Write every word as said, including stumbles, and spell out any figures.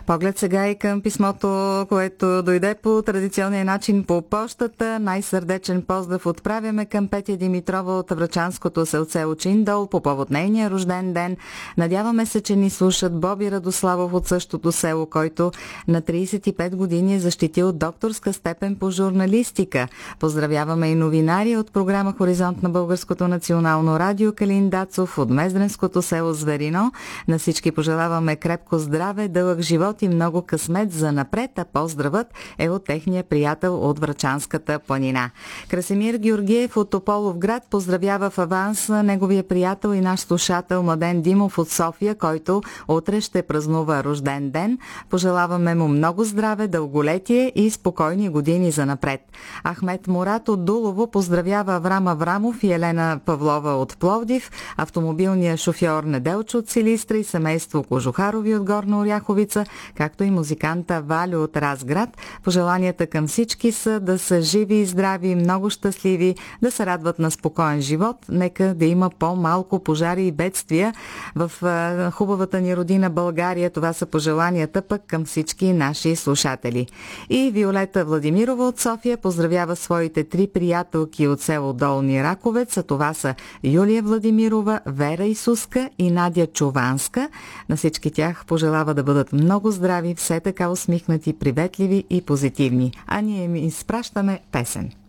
Поглед сега и към писмото, което дойде по традиционния начин по пощата. Най-сърдечен поздрав отправяме към Петя Димитрова от Врачанското селце Очиндол по повод нейния рожден ден. Надяваме се, че ни слушат Боби Радославов от същото село, който на трийсет и пет години е защитил докторска степен по журналистика. Поздравяваме и новинари от програма Хоризонт на Българското национално радио Калин Дацов от Мездренското село Зверино. На всички пожелаваме крепко здраве, дълъг живот и много късмет за напред, а поздравът е от техния приятел от Врачанската планина. Красимир Георгиев от Тополовград поздравява в аванс неговия приятел и наш слушател Младен Димов от София, който утре ще празнува рожден ден. Пожелаваме му много здраве, дълголетие и спокойни години за напред. Ахмет Мурат от Дулово поздравява Аврам Аврамов и Елена Павлова от Пловдив, автомобилния шофьор Неделчо от Силистра и семейство Кожухарови от Горна Оряховица, както и музиканта Валю от Разград. Пожеланията към всички са да са живи и здрави, много щастливи, да се радват на спокоен живот. Нека да има по-малко пожари и бедствия в хубавата ни родина България. Това са пожеланията пък към всички наши слушатели. И Виолета Владимирова от София поздравява своите три приятелки от село Долни Раковец, а това са Юлия Владимирова, Вера Исуска и Надя Чуванска. На всички тях пожелава да бъдат много здрави, все така усмихнати, приветливи и позитивни. А ние им изпращаме песен.